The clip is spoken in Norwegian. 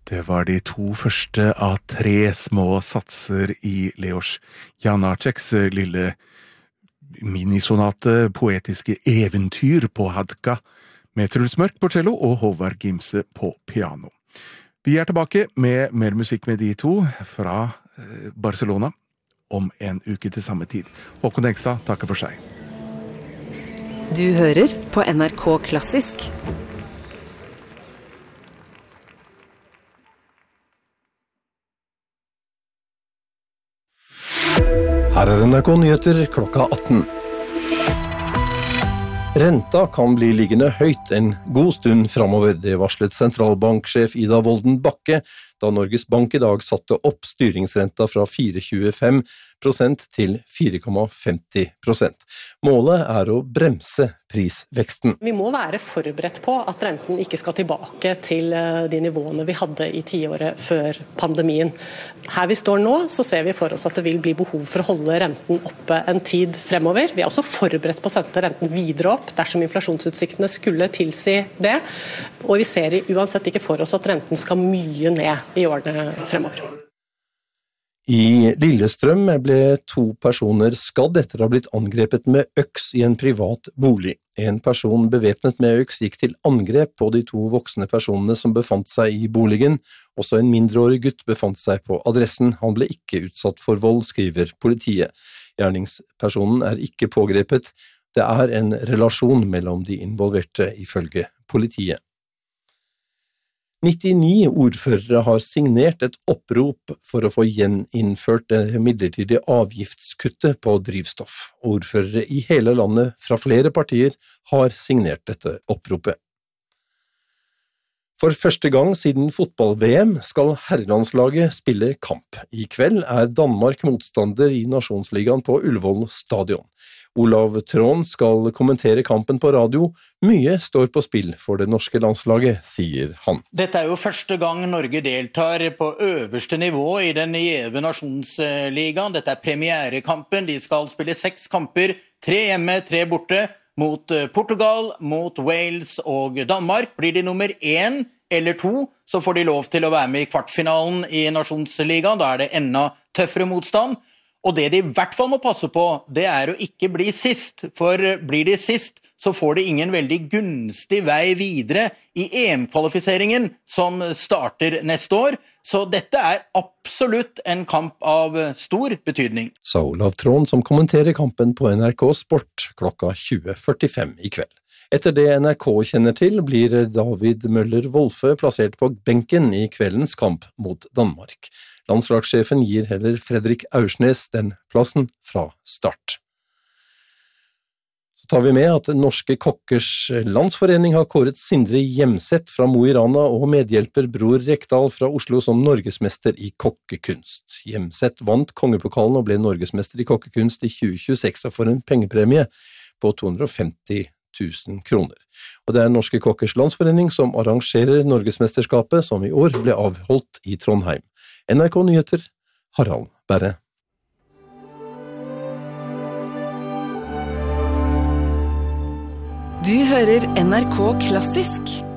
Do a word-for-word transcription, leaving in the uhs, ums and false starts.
Det var de to første av tre små satser i Leos Janáčeks lille minisonate poetiske eventyr på Hadka, med Truls Mørk på cello og Håvard Gimse på piano. Vi er tilbake med mer musikk med de to fra Barcelona om en uke til samme tid. Håkon Engstad takker for seg. Du hører på N R K Klassisk. Her er N R K Nyheter klokka atten. Renta kan bli liggende høyt en god stund fremover, det varslet sentralbanksjef Ida Wolden Bakke, da Norges Bank i dag satte opp styringsrenta fra fire komma tjuefem prosent til fire komma femti prosent. Målet er å bremse prisveksten. Vi må være forberedt på at renten ikke skal tilbake til de nivåene vi hadde i tiåret før pandemien. Her vi står nå, så ser vi for oss at det vil bli behov for å holde renten oppe en tid fremover. Vi er også forberedt på å sette renten videre opp dersom inflasjonsutsiktene skulle tilsi det. Og vi ser uansett ikke for oss at renten skal mye ned i årene fremover. I Lillestrøm ble to personer skadd etter å ha blitt angrepet med øks i en privat bolig. En person bevæpnet med øks gikk til angrep på de to voksne personene som befant seg i boligen. Også en mindreårig gutt befant seg på adressen. Han ble ikke utsatt for vold, skriver politiet. Gjerningspersonen er ikke pågrepet. Det er en relasjon mellom de involverte, ifølge politiet. nittini ordførere har signert et opprop for å få gjeninnført det midlertidige avgiftskuttet på drivstoff. Ordførere i hele landet fra flere partier har signert dette oppropet. For første gang siden fotball-V M skal herrelandslaget spille kamp. I kveld er Danmark motstander i Nasjonsligaen på Ullevål stadion. Olav Tron skal kommentere kampen på radio. Mye står på spill for det norske landslaget, sier han. Dette er jo første gang Norge deltar på øverste nivå i den gjeve Nasjonsligaen. Dette er premierekampen. De skal spille seks kamper, tre hjemme, tre borte, mot Portugal, mot Wales og Danmark. Blir de nummer én eller to, så får de lov til å være med i kvartfinalen i Nasjonsligaen. Da er det enda tøffere motstand. Og det de i hvert fall må passe på, det er å ikke bli sist, for blir de sist, så får de ingen veldig gunstig vei videre i E M-kvalifiseringen som starter neste år. Så dette er absolutt en kamp av stor betydning. Sa Olav Tron, som kommenterer kampen på N R K Sport klokka tjue førtifem i kveld. Etter det N R K kjenner til, blir David Møller Wolfe plassert på benken i kveldens kamp mot Danmark. Landslagssjefen gir heller Fredrik Aursnes den plassen fra start. Så tar vi med at Norske Kokkers Landsforening har kåret Sindre Hjemseth fra Mo i Rana og medhjelper Bror Rekdal fra Oslo som norgesmester i kokkekunst. Hjemseth vant kongepokalen og ble norgesmester i kokkekunst i tjue tjueseks og får en pengepremie på to hundre og femti tusen kroner. Og det er Norske Kokkers Landsforening som arrangerer Norgesmesterskapet, som i år ble avholdt i Trondheim. N R K Nyheter, Harald Berre. Du hører N R K Klassisk.